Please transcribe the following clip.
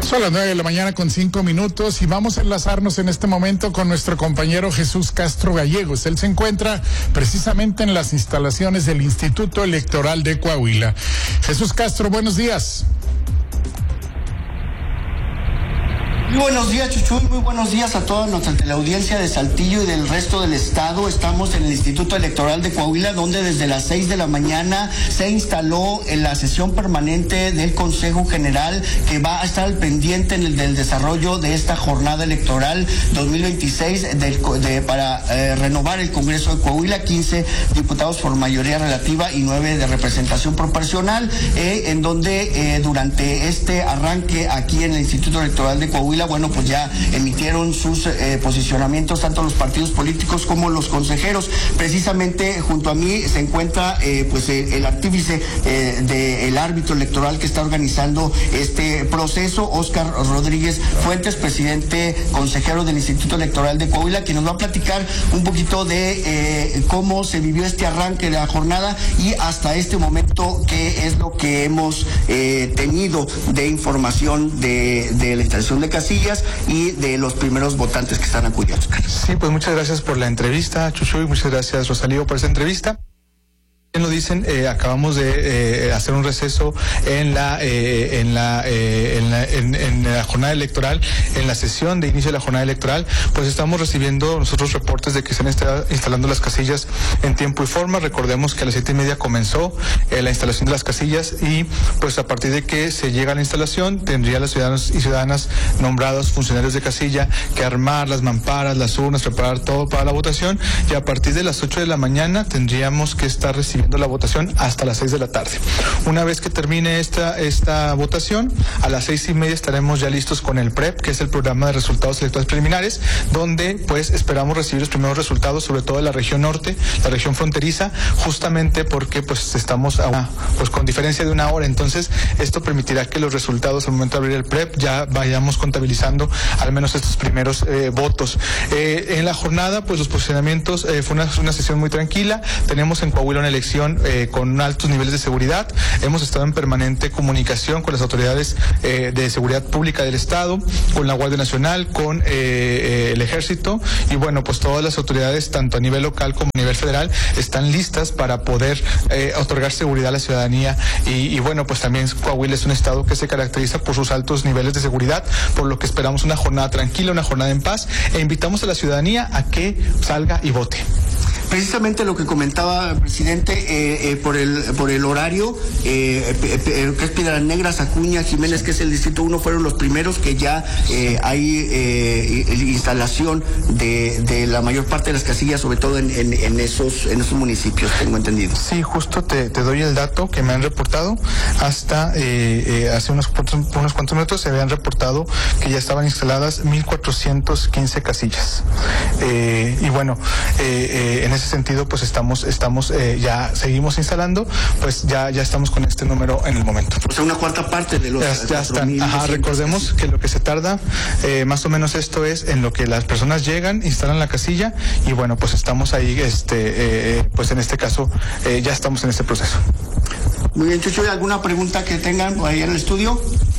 Son las 9:05 a.m. y vamos a enlazarnos en este momento con nuestro compañero Jesús Castro Gallegos. Él se encuentra precisamente en las instalaciones del Instituto Electoral de Coahuila. Jesús Castro, buenos días. Muy buenos días, Chuchuy, muy buenos días a toda nuestra teleaudiencia de Saltillo y del resto del estado. Estamos en el Instituto Electoral de Coahuila, donde desde las 6 de la mañana se instaló en la sesión permanente del Consejo General, que va a estar al pendiente del desarrollo de esta jornada electoral 2026 para renovar el Congreso de Coahuila, 15 diputados por mayoría relativa y 9 de representación proporcional, en donde durante este arranque aquí en el Instituto Electoral de Coahuila, bueno, pues ya emitieron sus posicionamientos tanto los partidos políticos como los consejeros. Precisamente junto a mí se encuentra el artífice del árbitro electoral que está organizando este proceso, Óscar Rodríguez Fuentes, presidente consejero del Instituto Electoral de Coahuila, que nos va a platicar un poquito de cómo se vivió este arranque de la jornada y hasta este momento qué es lo que hemos tenido de información de la instalación de casillas y de los primeros votantes que están acudiendo. Sí, pues muchas gracias por la entrevista, Chuchuy, muchas gracias, Rosalío, por esta entrevista. Bien lo dicen, acabamos de hacer un receso en la jornada electoral, en la sesión de inicio de la jornada electoral, pues estamos recibiendo nosotros reportes de que se han estado instalando las casillas en tiempo y forma. Recordemos que a las 7:30 comenzó la instalación de las casillas y pues a partir de que se llega a la instalación tendría los ciudadanos y ciudadanas nombrados funcionarios de casilla que armar las mamparas, las urnas, preparar todo para la votación, y a partir de las 8 de la mañana tendríamos que estar recibiendo la votación hasta las 6 de la tarde. Una vez que termine esta votación, a las 6:30 estaremos ya listos con el PREP, que es el programa de resultados electorales preliminares, donde pues esperamos recibir los primeros resultados, sobre todo de la región norte, la región fronteriza, justamente porque pues estamos con diferencia de una hora. Entonces esto permitirá que los resultados al momento de abrir el PREP ya vayamos contabilizando al menos estos primeros votos. En la jornada pues los posicionamientos fue una sesión muy tranquila. Tenemos en Coahuila una elección con altos niveles de seguridad. Hemos estado en permanente comunicación con las autoridades de seguridad pública del estado, con la Guardia Nacional, con el Ejército, y bueno, pues todas las autoridades, tanto a nivel local como a nivel federal, están listas para poder otorgar seguridad a la ciudadanía. Y bueno, pues también Coahuila es un estado que se caracteriza por sus altos niveles de seguridad, por lo que esperamos una jornada tranquila, una jornada en paz, e invitamos a la ciudadanía a que salga y vote. Precisamente lo que comentaba el presidente por el horario, que es Piedras Negras, Acuña, Jiménez, que es el distrito 1, fueron los primeros que ya hay instalación de la mayor parte de las casillas, sobre todo en esos municipios, tengo entendido. Sí, justo te doy el dato que me han reportado. Hasta hace unos cuantos minutos se habían reportado que ya estaban instaladas 1,415 casillas. Y bueno, en ese sentido pues estamos ya seguimos instalando, pues ya estamos con este número en el momento. O sea, una cuarta parte de los ya están. Recordemos que lo que se tarda más o menos esto es en lo que las personas llegan, instalan la casilla, y bueno, pues estamos ahí, pues en este caso ya estamos en este proceso. Muy bien, Chucho, ¿alguna pregunta que tengan ahí en el estudio?